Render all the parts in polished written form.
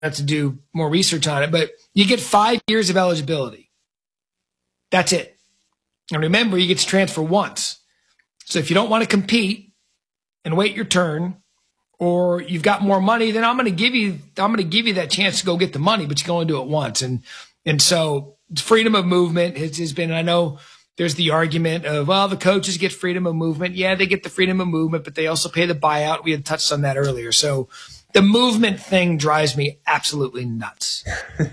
have to do more research on it, but you get 5 years of eligibility. That's it. And remember, you get to transfer once. So if you don't want to compete and wait your turn, or you've got more money, then I'm going to give you that chance to go get the money, but you can only do it once. And so freedom of movement has been, I know there's the argument of, well, the coaches get freedom of movement. Yeah, they get the freedom of movement, but they also pay the buyout. We had touched on that earlier. So the movement thing drives me absolutely nuts.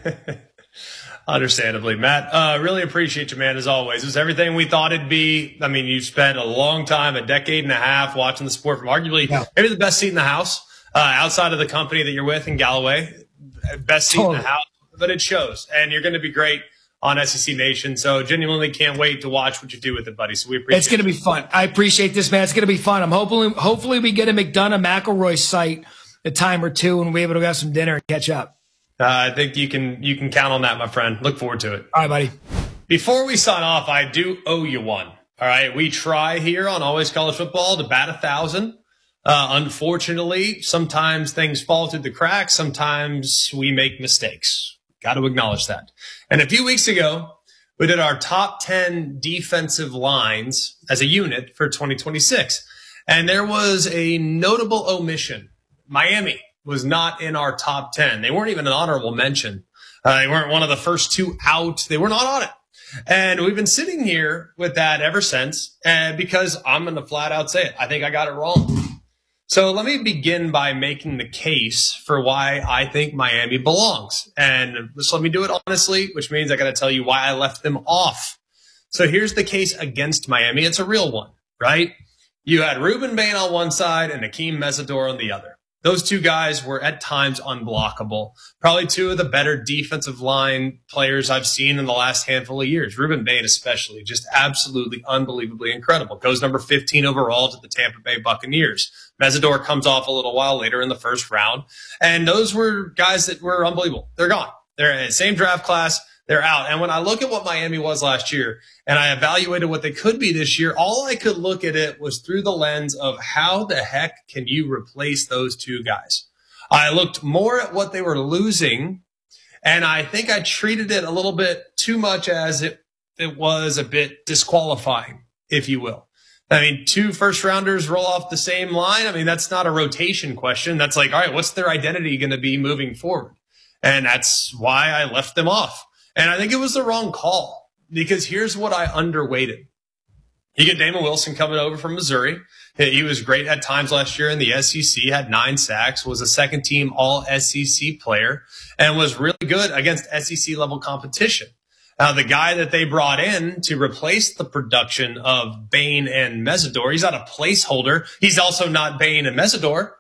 Understandably, Matt. Really appreciate you, man, as always. It was everything we thought it'd be. I mean, you've spent a long time, a decade and a half, watching the sport from arguably maybe the best seat in the house, outside of the company that you're with in Galloway. Best seat in the house, but it shows. And you're going to be great on SEC Nation. So genuinely can't wait to watch what you do with it, buddy. So we appreciate it. It's going to be fun. I appreciate this, man. It's going to be fun. I'm hopefully we get a McDonough McElroy site a time or two and we're able to have some dinner and catch up. I think you can count on that, my friend. Look forward to it. All right, buddy. Before we sign off, I do owe you one. All right. We try here on Always College Football to bat 1,000. Unfortunately, sometimes things fall through the cracks. Sometimes we make mistakes. Got to acknowledge that. And a few weeks ago, we did our top 10 defensive lines as a unit for 2026. And there was a notable omission. Miami was not in our top 10. They weren't even an honorable mention. They weren't one of the first two out. They were not on it. And we've been sitting here with that ever since. And because I'm going to flat out say it, I think I got it wrong. So let me begin by making the case for why I think Miami belongs. And just let me do it honestly, which means I got to tell you why I left them off. So here's the case against Miami. It's a real one, right? You had Ruben Bain on one side and Akeem Mesidor on the other. Those two guys were at times unblockable. Probably two of the better defensive line players I've seen in the last handful of years. Ruben Bain especially, just absolutely unbelievably incredible. Goes number 15 overall to the Tampa Bay Buccaneers. Mesidor comes off a little while later in the first round. And those were guys that were unbelievable. They're gone. They're in the same draft class. They're out. And when I look at what Miami was last year and I evaluated what they could be this year, all I could look at it was through the lens of how the heck can you replace those two guys? I looked more at what they were losing, and I think I treated it a little bit too much as it was a bit disqualifying, if you will. I mean, 2 first-rounders roll off the same line. I mean, that's not a rotation question. That's like, all right, what's their identity going to be moving forward? And that's why I left them off. And I think it was the wrong call because here's what I underweighted. You get Damon Wilson coming over from Missouri. He was great at times last year in the SEC, had 9 sacks, was a second-team all-SEC player, and was really good against SEC-level competition. Now, the guy that they brought in to replace the production of Bain and Mesidor, he's not a placeholder. He's also not Bain and Mesidor.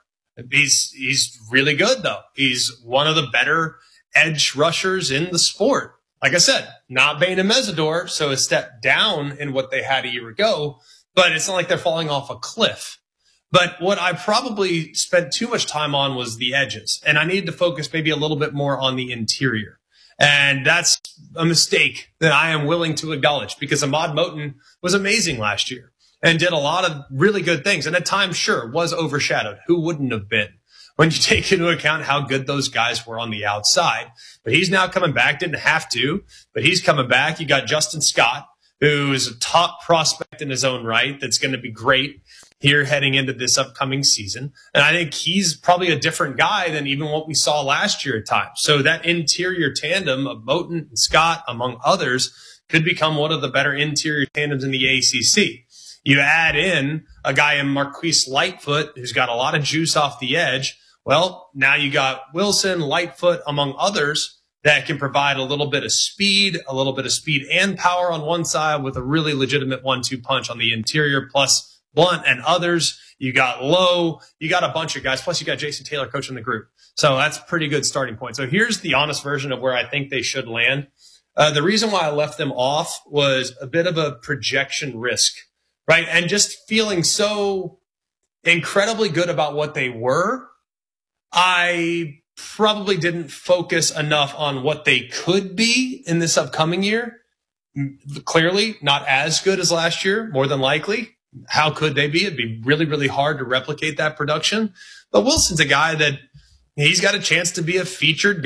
He's really good, though. He's one of the better edge rushers in the sport. Like I said, not Bain and Mesidor, so a step down in what they had a year ago, but it's not like they're falling off a cliff. But what I probably spent too much time on was the edges, and I needed to focus maybe a little bit more on the interior. And that's a mistake that I am willing to acknowledge because Ahmad Moten was amazing last year and did a lot of really good things. And at times, sure, was overshadowed. Who wouldn't have been? When you take into account how good those guys were on the outside. But he's now coming back, didn't have to, but he's coming back. You got Justin Scott, who is a top prospect in his own right that's going to be great here heading into this upcoming season. And I think he's probably a different guy than even what we saw last year at times. So that interior tandem of Moten and Scott, among others, could become one of the better interior tandems in the ACC. You add in a guy in Marquise Lightfoot, who's got a lot of juice off the edge. Well, now you got Wilson, Lightfoot, among others, that can provide a little bit of speed and power on one side with a really legitimate 1-2 punch on the interior, plus Blunt and others. You got Lowe. You got a bunch of guys. Plus, you got Jason Taylor coaching the group. So that's a pretty good starting point. So here's the honest version of where I think they should land. The reason why I left them off was a bit of a projection risk, right? And just feeling so incredibly good about what they were. I probably didn't focus enough on what they could be in this upcoming year. Clearly not as good as last year, more than likely. How could they be? It'd be really, really hard to replicate that production. But Wilson's a guy that He's got a chance to be a featured